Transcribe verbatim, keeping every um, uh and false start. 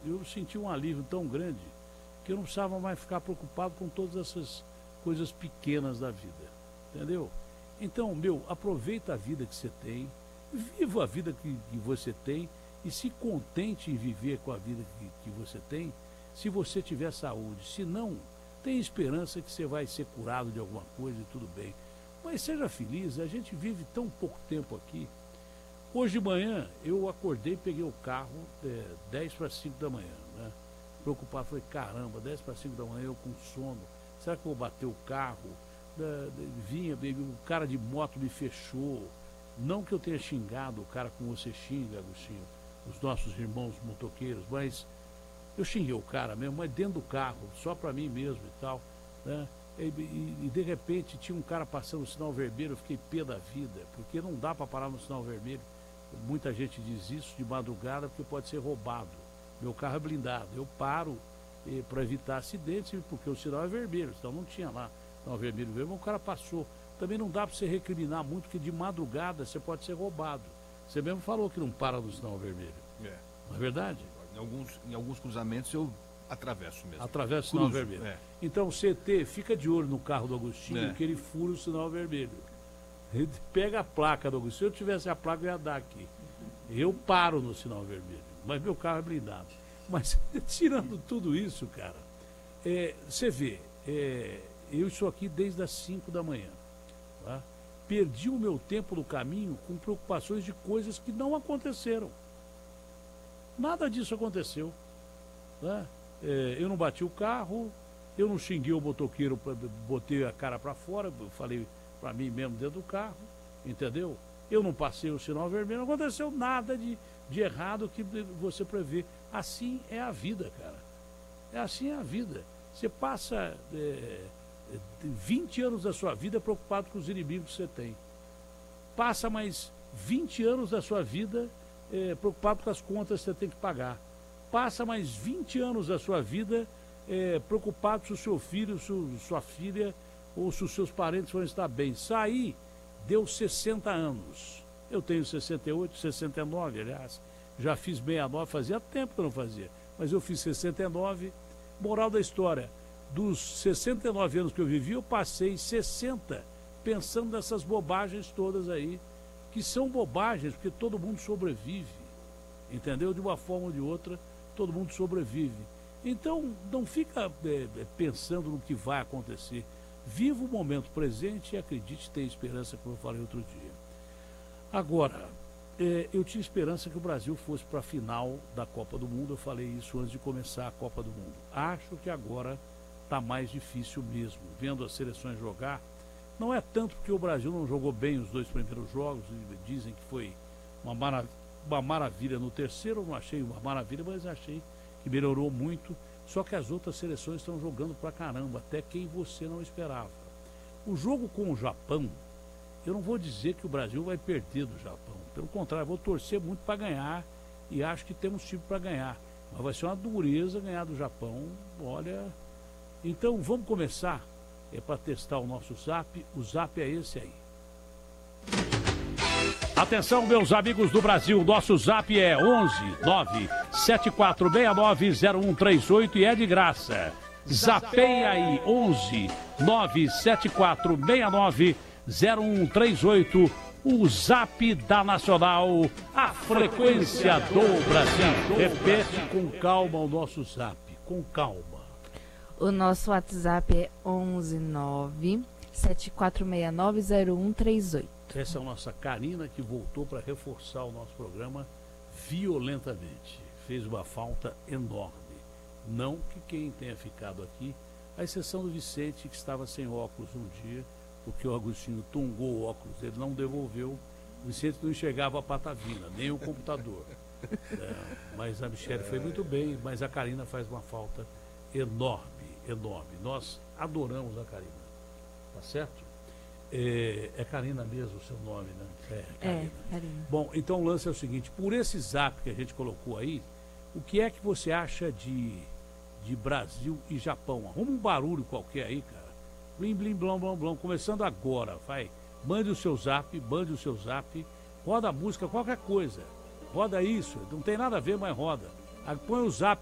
eu senti um alívio tão grande que eu não precisava mais ficar preocupado com todas essas coisas pequenas da vida, entendeu? Então, meu, aproveita a vida que você tem, viva a vida que, que você tem e se contente em viver com a vida que, que você tem, se você tiver saúde. Se não, tem esperança que você vai ser curado de alguma coisa e tudo bem. Mas seja feliz, a gente vive tão pouco tempo aqui. Hoje de manhã eu acordei, peguei o carro é, dez para cinco da manhã, né? Preocupado, falei, caramba, dez para cinco da manhã eu com sono, será que eu vou bater o carro? Da, da, vinha, o cara de moto me fechou, não que eu tenha xingado o cara como você xinga, Agostinho, os nossos irmãos motoqueiros, mas eu xinguei o cara mesmo, mas dentro do carro, só para mim mesmo e tal, né? E, e, e de repente tinha um cara passando no sinal vermelho, eu fiquei pé da vida, porque não dá para parar no sinal vermelho. Muita gente diz isso de madrugada porque pode ser roubado. Meu carro é blindado, eu paro eh, para evitar acidentes, porque o sinal é vermelho, então não tinha lá sinal vermelho mesmo, o cara passou. Também não dá para você recriminar muito, porque de madrugada você pode ser roubado. Você mesmo falou que não para no sinal vermelho. É. Não é verdade? Em alguns, em alguns cruzamentos eu atravesso mesmo. Atravessa o sinal Cruzo, vermelho. É. Então, C T, fica de olho no carro do Agostinho, É. que ele fura o sinal vermelho. Ele pega a placa do Agostinho. Se eu tivesse a placa, eu ia dar aqui. Eu paro no sinal vermelho, mas meu carro é blindado. Mas, tirando tudo isso, cara, é, você vê, é, eu estou aqui desde as cinco da manhã. Tá? Perdi o meu tempo no caminho com preocupações de coisas que não aconteceram. Nada disso aconteceu. Tá? É, eu não bati o carro, eu não xinguei o motoqueiro, botei a cara para fora, falei para mim mesmo dentro do carro, entendeu? Eu não passei o sinal vermelho, não aconteceu nada de, de errado que você prevê. Assim é a vida, cara. É assim é a vida. Você passa é, vinte anos da sua vida preocupado com os inimigos que você tem. Passa mais vinte anos da sua vida é, preocupado com as contas que você tem que pagar. Passa mais vinte anos da sua vida é, preocupado se o seu filho, se sua filha ou se os seus parentes vão estar bem. Sair deu sessenta anos. Eu tenho sessenta e oito, sessenta e nove, aliás. Já fiz sessenta e nove, fazia tempo que eu não fazia. Mas eu fiz sessenta e nove. Moral da história, dos sessenta e nove anos que eu vivi, eu passei sessenta pensando nessas bobagens todas aí, que são bobagens, porque todo mundo sobrevive. Entendeu? De uma forma ou de outra, todo mundo sobrevive. Então, não fica é, pensando no que vai acontecer. Viva o momento presente e acredite, tem esperança, como eu falei outro dia. Agora, é, eu tinha esperança que o Brasil fosse para a final da Copa do Mundo, eu falei isso antes de começar a Copa do Mundo. Acho que agora está mais difícil mesmo, vendo as seleções jogar. Não é tanto porque o Brasil não jogou bem os dois primeiros jogos, dizem que foi uma, marav uma maravilha no terceiro, eu não achei uma maravilha, mas achei que melhorou muito. Só que as outras seleções estão jogando pra caramba, até quem você não esperava. O jogo com o Japão, eu não vou dizer que o Brasil vai perder do Japão. Pelo contrário, eu vou torcer muito para ganhar e acho que temos time para ganhar. Mas vai ser uma dureza ganhar do Japão, olha. Então vamos começar, é para testar o nosso zap. O zap é esse aí. Atenção, meus amigos do Brasil, nosso zap é onze nove sete quatro seis nove zero um três oito e é de graça. Zapeia aí, onze nove sete quatro seis nove zero um três oito, o zap da Nacional, a frequência do Brasil. Repete com calma o nosso zap, com calma. O nosso WhatsApp é onze nove sete quatro seis nove zero um três oito. Essa é a nossa Karina, que voltou para reforçar o nosso programa violentamente. Fez uma falta enorme. Não que quem tenha ficado aqui, à exceção do Vicente, que estava sem óculos um dia, porque o Agostinho tungou o óculos, ele não devolveu. O Vicente não enxergava a patavina, nem o computador. É, mas a Michele foi muito bem, mas a Karina faz uma falta enorme, enorme. Nós adoramos a Karina, tá certo? É, é Karina mesmo o seu nome, né? É, Karina. É, Karina. Bom, então o lance é o seguinte, por esse zap que a gente colocou aí, o que é que você acha de, de Brasil e Japão? Arruma um barulho qualquer aí, cara. Blim, blim, blom, blom, blom. Começando agora, vai. Mande o seu zap, mande o seu zap. Roda a música, qualquer coisa. Roda isso, não tem nada a ver, mas roda. Põe o zap